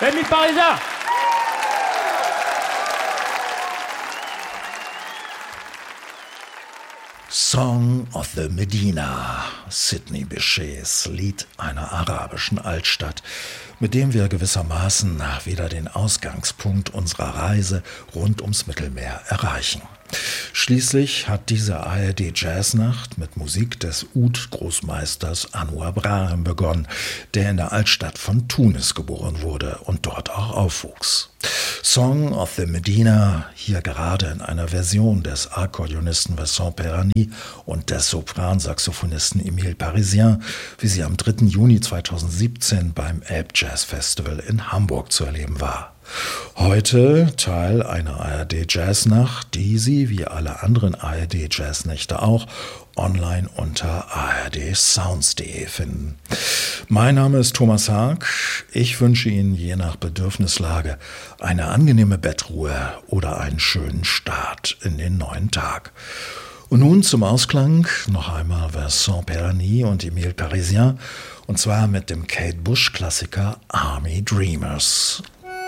Émile Parisien. Song of the Medina, Sidney Bechets Lied einer arabischen Altstadt, mit dem wir gewissermaßen wieder den Ausgangspunkt unserer Reise rund ums Mittelmeer erreichen. Schließlich hat diese ARD-Jazznacht mit Musik des Oud-Großmeisters Anwar Brahim begonnen, der in der Altstadt von Tunis geboren wurde und dort auch aufwuchs. Song of the Medina, hier gerade in einer Version des Akkordeonisten Vincent Perani und des Sopransaxophonisten Émile Parisien, wie sie am 3. Juni 2017 beim Elbjazz-Festival in Hamburg zu erleben war. Heute Teil einer ARD-Jazznacht, die Sie, wie alle anderen ARD-Jazznächte auch, online unter ardsounds.de finden. Mein Name ist Thomas Haag. Ich wünsche Ihnen je nach Bedürfnislage eine angenehme Bettruhe oder einen schönen Start in den neuen Tag. Und nun zum Ausklang noch einmal Vincent Perani und Émile Parisien, und zwar mit dem Kate Bush-Klassiker Army Dreamers.